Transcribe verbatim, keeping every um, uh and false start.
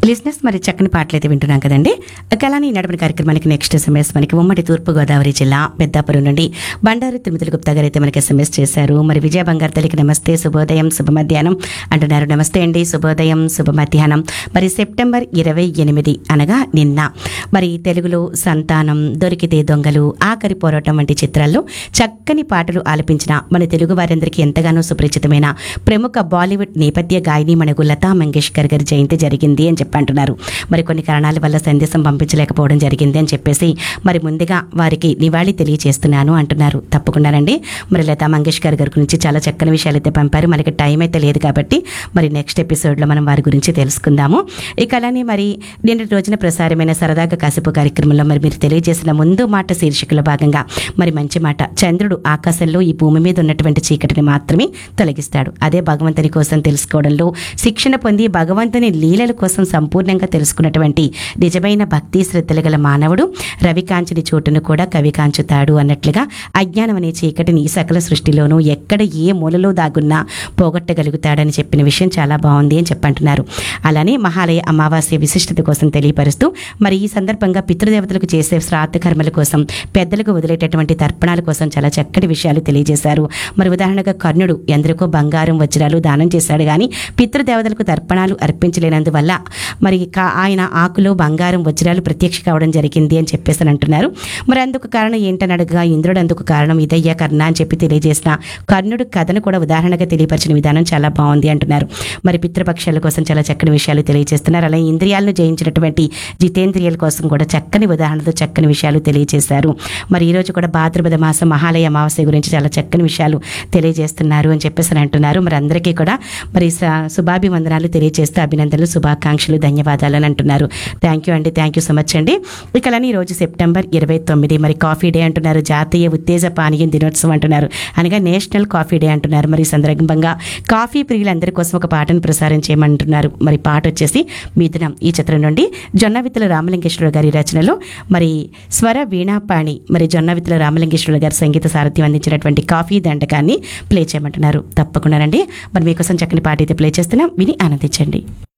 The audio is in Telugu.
లిజినెస్ మరి చక్కని పాటలు అయితే వింటున్నాం కదండి. అలానే ఈనాటి కార్యక్రమానికి నెక్స్ట్ ఎస్ఎంఎస్ మనకి ఉమ్మడి తూర్పుగోదావరి జిల్లా పెద్దాపురం నుండి బండారు తిరుమతుల గుప్తా గారు అయితే మనకి ఎస్ఎంఎస్ చేశారు. మరి విజయ బంగారు తల్లికి నమస్తే, శుభోదయం, శుభ మధ్యాహ్నం అంటున్నారు. నమస్తే అండి, శుభోదయం, శుభ మధ్యాహ్నం. మరి సెప్టెంబర్ ఇరవై ఎనిమిది అనగా నిన్న మరి తెలుగులో సంతానం, దొరికితే దొంగలు, ఆఖరి పోరాటం వంటి చిత్రాల్లో చక్కని పాటలు ఆలపించిన మన తెలుగు వారందరికీ ఎంతగానో సుపరిచితమైన ప్రముఖ బాలీవుడ్ నేపథ్య గాయని మనకు లతా మంగేష్కర్ గారి జయంతి జరిగింది అని చెప్పి అంటున్నారు. మరి కొన్ని కారణాల వల్ల సందేశం పంపించలేకపోవడం జరిగింది అని చెప్పేసి మరి ముందుగా వారికి నివాళి తెలియజేస్తున్నాను అంటున్నారు. తప్పకుండానండి. మరి లతా మంగేష్కర్ గారి గురించి చాలా చక్కని విషయాలు అయితే పంపారు. మనకి టైం అయితే లేదు కాబట్టి మరి నెక్స్ట్ ఎపిసోడ్లో మనం వారి గురించి తెలుసుకుందాము. ఇక అలానే మరి నిన్నటి రోజున ప్రసారమైన సరదాగా కాసేపు కార్యక్రమంలో మరి మీరు తెలియజేసిన ముందు మాట శీర్షికలో భాగంగా మరి మంచి మాట, చంద్రుడు ఆకాశంలో ఈ భూమి మీద ఉన్నటువంటి చీకటిని మాత్రమే తొలగిస్తాడు. అదే భగవంతుని కోసం తెలుసుకోవడంలో శిక్షణ పొంది భగవంతుని లీలల కోసం సంపూర్ణంగా తెలుసుకున్నటువంటి నిజమైన భక్తి శ్రద్ధలు గల మానవుడు రవికాంచుని చోటును కూడా కవి కాంచుతాడు అన్నట్లుగా అజ్ఞానం అనే చీకటిని సకల సృష్టిలోనూ ఎక్కడ ఏ మూలలో దాగున్నా పోగొట్టగలుగుతాడని చెప్పిన విషయం చాలా బాగుంది అని చెప్పంటున్నారు. అలానే మహాలయ అమావాస్య విశిష్టత కోసం తెలియపరుస్తూ మరి ఈ సందర్భంగా పితృదేవతలకు చేసే శ్రాద్ధ కర్మల కోసం, పెద్దలకు వదిలేటటువంటి తర్పణాల కోసం చాలా చక్కటి విషయాలు తెలియజేశారు. మరి ఉదాహరణగా కర్ణుడు ఎందరికో బంగారం, వజ్రాలు దానం చేశాడు కానీ పితృదేవతలకు తర్పణాలు అర్పించలేనందువల్ల మరి ఆయన ఆకులో బంగారం, వజ్రాలు ప్రత్యక్ష కావడం జరిగింది అని చెప్పేసి అంటున్నారు. మరి అందుకు కారణం ఏంటని అడగగా ఇంద్రుడు అందుకు కారణం ఇదయ్యా కర్ణ అని చెప్పి తెలియజేసిన కర్ణుడు కథను కూడా ఉదాహరణగా తెలియపరిచిన విధానం చాలా బాగుంది అంటున్నారు. మరి పితృపక్షాల కోసం చాలా చక్కని విషయాలు తెలియజేస్తున్నారు. అలాగే ఇంద్రియాలను జయించినటువంటి జితేంద్రియాల కోసం కూడా చక్కని ఉదాహరణతో చక్కని విషయాలు తెలియజేశారు. మరి ఈ రోజు కూడా భాద్రపద మాసం మహాలయ అమావాస్య గురించి చాలా చక్కని విషయాలు తెలియజేస్తున్నారు అని చెప్పేసి అంటున్నారు. మరి అందరికీ కూడా మరి శుభాభివందనాలు తెలియజేస్తూ అభినందనలు, శుభాకాంక్షలు, ధన్యవాదాలు అని అంటున్నారు. థ్యాంక్ యూ అండి, థ్యాంక్ యూ సో మచ్ అండి. ఇకలని ఈరోజు సెప్టెంబర్ ఇరవై తొమ్మిది మరి కాఫీ డే అంటున్నారు. జాతీయ ఉత్తేజ పానీయం దినోత్సవం అంటున్నారు. అనగా నేషనల్ కాఫీ డే అంటున్నారు. మరి ఈ సందర్భంగా కాఫీ ప్రియులందరి కోసం ఒక పాటను ప్రసారం చేయమంటున్నారు. మరి పాట వచ్చేసి మిథునం ఈ చిత్రం నుండి జొన్నవిత్తుల రామలింగేశ్వర గారి రచనలో మరి స్వర వీణాపాణి మరి జొన్నవిత్తుల రామలింగేశ్వర గారి సంగీత సారథ్యం అందించినటువంటి కాఫీ దండకాన్ని ప్లే చేయమంటున్నారు. తప్పకుండా రండి. మరి మీకోసం చక్కని పాట అయితే ప్లే చేస్తున్నాం, విని ఆనందించండి.